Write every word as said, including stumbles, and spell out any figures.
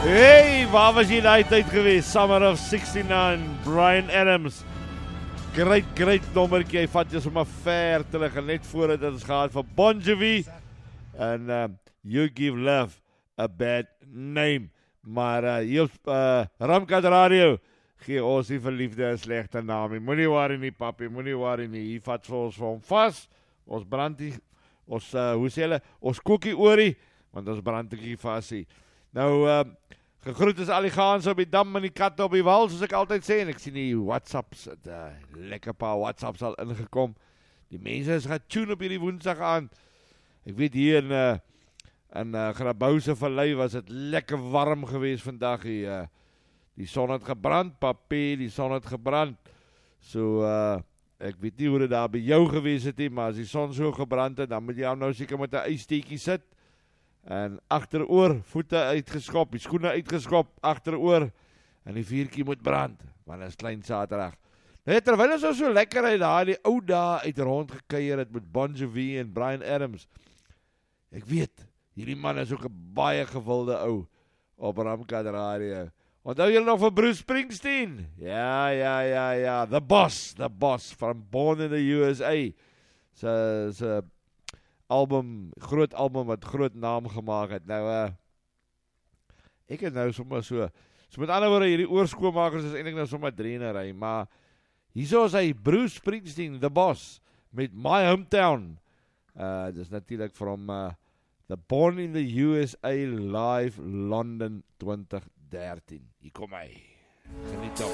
Hey, waar was jy daai tyd geweest? Summer of sixty-nine, Bryan Adams. Great, great nommertjie, hy vat jou sommer ver terug, en net voor het ons gehad van Bon Jovi, en uh, You Give Love a Bad Name. Maar uh, hier op uh, Ramkat Radio, gee ons nie vir liefde 'n slegte naam nie. Moenie worry nie, papi, moenie worry nie. Hier vat vir ons vir hom vas. Ons brand die, ons, uh, hoe sê hulle, ons koekie oorie, want ons brand die vas hier. Nou, uh, gegroet is al die gaans op die dam en die katte op die wal, soos ek altyd sê, en ek sien die WhatsApps, het, uh, lekker paar WhatsApps al ingekom. Die mense is gaan tune op hierdie woensdag aan. Ek weet hier in, uh, in uh, Grabouwse Vallei was het lekker warm geweest vandag. Die, uh, die son het gebrand, papie, die son het gebrand. So, uh, ek weet nie hoe dit daar by jou geweest het, maar as die son so gebrand het, dan moet jy nou seker met 'n ijsteekie sit. En agteroor, voete uitgeskop, die skoene uitgeskop, agteroor, en die vuurtjie moet brand, want dit is klein Saterdag. Nee, terwyl ons so lekker uit daar, die ou dae uit rond gekeier het met Bon Jovi en Bryan Adams, ek weet, hierdie man is ook 'n baie gewilde ou op Ramkat Radio. Onthou julle nog van Bruce Springsteen? Ja, ja, ja, ja, the boss, the boss, from Born in the U S A, so, so, album, groot album wat groot naam gemaak het. Nou, uh, ek het nou sommer so, so met ander woorde, hierdie oorskoonmakers is eintlik nou sommer drienery, maar hierso is hy, Bruce Springsteen, the boss, met My Hometown. Uh, dis natuurlijk from uh, the Born in the U S A Live London twenty thirteen. Hier kom hy. Geniet op.